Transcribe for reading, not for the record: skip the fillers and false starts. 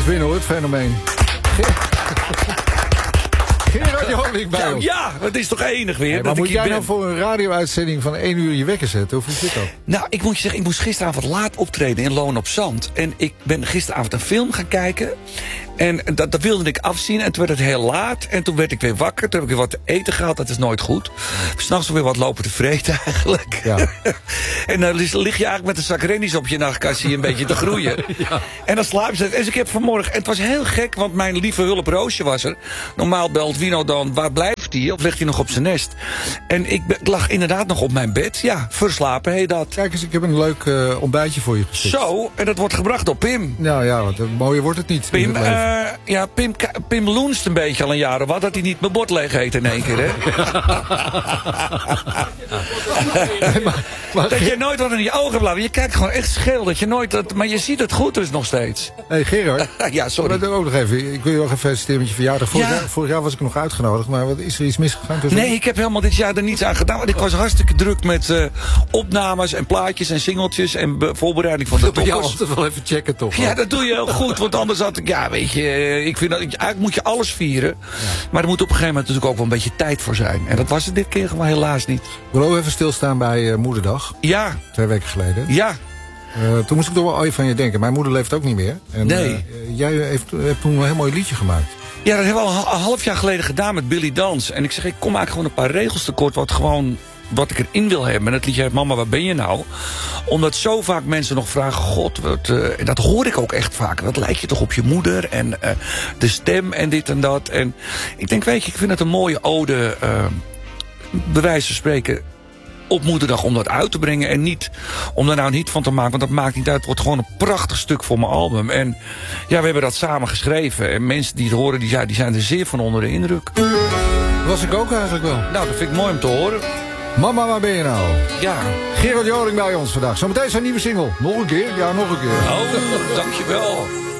is binnen hoor, het fenomeen. Gerard Joling bij ons. Ja, het is toch enig weer. Hey, maar moet jij nou voor een radio-uitzending van 1 uur je wekker zetten? Hoe zit dat? Nou, ik moet je zeggen, ik moest gisteravond laat optreden in Loon op Zand. En ik ben gisteravond een film gaan kijken. En dat wilde ik afzien. En toen werd het heel laat. En toen werd ik weer wakker. Toen heb ik weer wat te eten gehaald. Dat is nooit goed. S'nachts weer wat lopen te vreten eigenlijk. Ja. En dan lig je eigenlijk met een zak rennies op je nachtkastje een beetje te groeien. Ja. En dan slaap je. Dus ik heb vanmorgen... En het was heel gek, want mijn lieve hulp Roosje was er. Normaal belt Wino dan, waar blijft hij? Of ligt hij nog op zijn nest? En ik lag inderdaad nog op mijn bed. Ja, verslapen heet dat. Kijk eens, ik heb een leuk ontbijtje voor je geschikt. Zo, en dat wordt gebracht door Pim. Nou ja, want mooier wordt het niet. Pim loenst een beetje al een jaar of wat, dat hij niet mijn bord leeg heet in één keer, hè? maar dat je nooit wat in je ogen blijft. Je kijkt gewoon echt scheel, dat je nooit... Maar je ziet het goed dus nog steeds. Hey Gerard. Ja, sorry. Maar ook nog even, ik wil je nog even feliciteren met je verjaardag. Vorig jaar was ik nog uitgenodigd, maar wat is er iets misgegaan tussen? Nee, ik heb helemaal dit jaar er niets aan gedaan. Want ik was hartstikke druk met opnames en plaatjes en singeltjes en voorbereiding van de toppers. Dat moet je altijd wel even checken, toch? Ja, dat doe je heel goed, want anders had ik... Ja, weet je, ik vind dat... Eigenlijk moet je alles vieren. Ja. Maar er moet op een gegeven moment natuurlijk ook wel een beetje tijd voor zijn. En dat was het dit keer gewoon helaas niet. Ik wil ook even stilstaan bij Moederdag. Ja. 2 weken geleden. Ja. Toen moest ik toch wel even van je denken. Mijn moeder leeft ook niet meer. En, nee. Jij hebt toen een heel mooi liedje gemaakt. Ja, dat hebben we al een half jaar geleden gedaan met Billy Dans. En ik zeg, ik kom eigenlijk gewoon een paar regels tekort. Wat ik erin wil hebben. En het liedje heet Mama, waar ben je nou? Omdat zo vaak mensen nog vragen... God, en dat hoor ik ook echt vaak. Wat lijkt je toch op je moeder? En de stem en dit en dat. En ik denk, weet je, ik vind het een mooie ode... bij wijze van spreken... op Moederdag om dat uit te brengen. En niet om daar nou niet van te maken. Want dat maakt niet uit. Het wordt gewoon een prachtig stuk voor mijn album. En ja, we hebben dat samen geschreven. En mensen die het horen, die zijn er zeer van onder de indruk. Was ik ook eigenlijk wel. Nou, dat vind ik mooi om te horen. Mama, waar ben je nou? Ja. Gerard Joling bij ons vandaag. Zometeen zijn nieuwe single. Nog een keer? Ja, nog een keer. Oh, dankjewel.